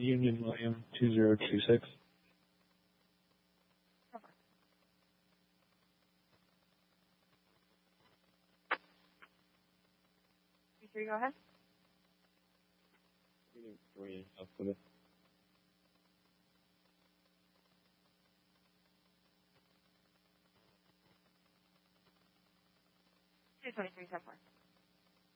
Union William 2026. Go ahead. Union South Plymouth. Two 23 10 4.